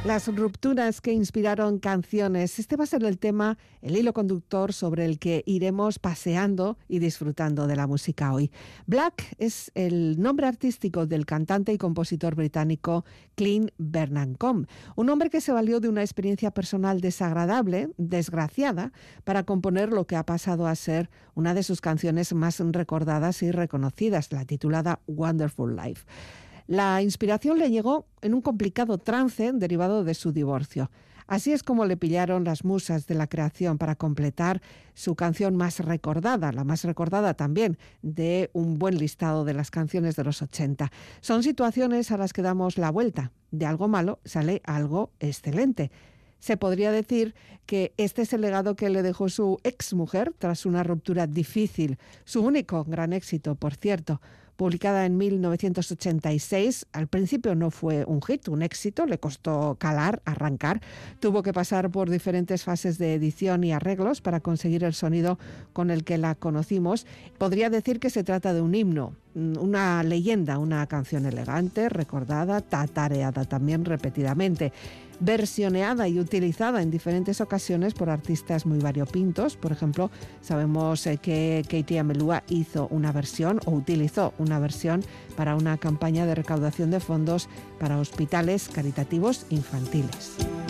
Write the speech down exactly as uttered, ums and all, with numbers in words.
Las rupturas que inspiraron canciones. Este va a ser el tema, el hilo conductor sobre el que iremos paseando y disfrutando de la música hoy. Black es el nombre artístico del cantante y compositor británico Clint Bernacom, un hombre que se valió de una experiencia personal desagradable, desgraciada, para componer lo que ha pasado a ser una de sus canciones más recordadas y reconocidas, la titulada Wonderful Life. La inspiración le llegó en un complicado trance derivado de su divorcio. Así es como le pillaron las musas de la creación para completar su canción más recordada, la más recordada también de un buen listado de las canciones de los ochenta. Son situaciones a las que damos la vuelta. De algo malo sale algo excelente. Se podría decir que este es el legado que le dejó su exmujer tras una ruptura difícil, su único gran éxito, por cierto. Publicada en mil novecientos ochenta y seis, al principio no fue un hit, un éxito, le costó calar, arrancar. Tuvo que pasar por diferentes fases de edición y arreglos para conseguir el sonido con el que la conocimos. Podría decir que se trata de un himno, una leyenda, una canción elegante, recordada, tatareada también repetidamente, versioneada y utilizada en diferentes ocasiones por artistas muy variopintos. Por ejemplo, sabemos que Katie Amelua hizo una versión o utilizó una versión para una campaña de recaudación de fondos para hospitales caritativos infantiles.